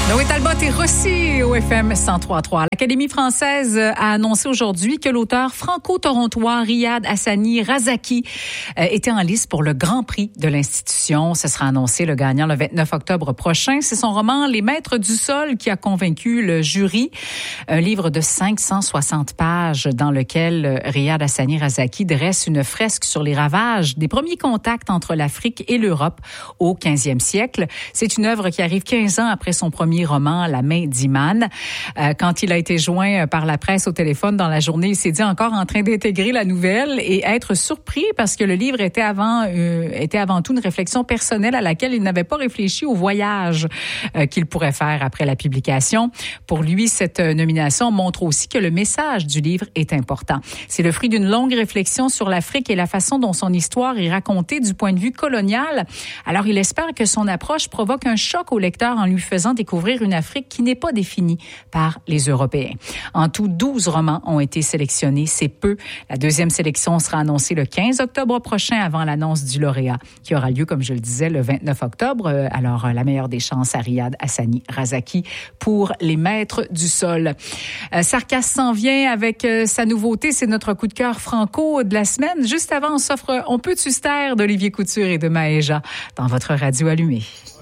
Noé Talbot et Rossi au FM 103.3. L'Académie française a annoncé aujourd'hui que l'auteur franco-torontois Riyad Hassani Razaki était en lice pour le Grand Prix de l'institution. Ce sera annoncé le gagnant le 29 octobre prochain. C'est son roman Les Maîtres du sol qui a convaincu le jury. Un livre de 560 pages dans lequel Riyad Hassani Razaki dresse une fresque sur les ravages des premiers contacts entre l'Afrique et l'Europe au 15e siècle. C'est une œuvre qui arrive 15 ans après son premier roman, La main d'Iman. Quand il a été joint par la presse au téléphone dans la journée, il s'est dit encore en train d'intégrer la nouvelle et être surpris parce que le livre était avant tout une réflexion personnelle à laquelle il n'avait pas réfléchi au voyage qu'il pourrait faire après la publication. Pour lui, cette nomination montre aussi que le message du livre est important. C'est le fruit d'une longue réflexion sur l'Afrique et la façon dont son histoire est racontée du point de vue colonial. Alors, il espère que son approche provoque un choc au lecteur en lui faisant découvrir une Afrique qui n'est pas définie par les Européens. En tout, 12 romans ont été sélectionnés. C'est peu. La deuxième sélection sera annoncée le 15 octobre prochain avant l'annonce du lauréat qui aura lieu, comme je le disais, le 29 octobre. Alors, la meilleure des chances à Riyad Hassani Razaki pour Les Maîtres du sol. Sarkas s'en vient avec sa nouveauté. C'est notre coup de cœur franco de la semaine. Juste avant, on s'offre On peut-tu se taire d'Olivier Couture et de Maëja dans votre radio allumée.